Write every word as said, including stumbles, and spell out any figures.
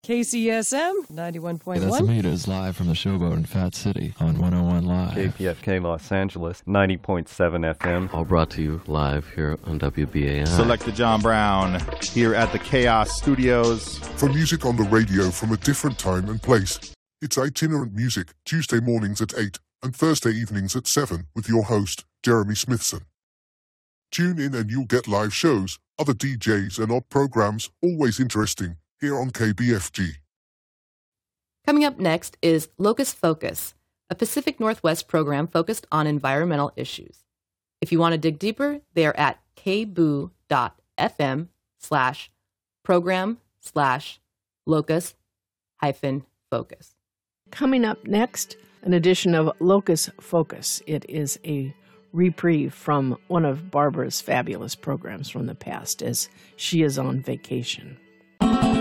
K C S M ninety-one point one. That's Amita is live from the Showboat in Fat City on one oh one Live. K P F K Los Angeles, ninety point seven F M. All brought to you live here on W B A I. Selecta John Brown here at the Chaos Studios. For music on the radio from a different time and place, it's Itinerant Music, Tuesday mornings at eight and Thursday evenings at seven with your host, Jeremy Smithson. Tune in and you'll get live shows, other D Js and odd programs, always interesting, here on K B F G. Coming up next is Locus Focus, a Pacific Northwest program focused on environmental issues. If you want to dig deeper, they are at kboo.fm slash program slash locus hyphen focus. Coming up next, an edition of Locus Focus. It is a reprieve from one of Barbara's fabulous programs from the past as she is on vacation.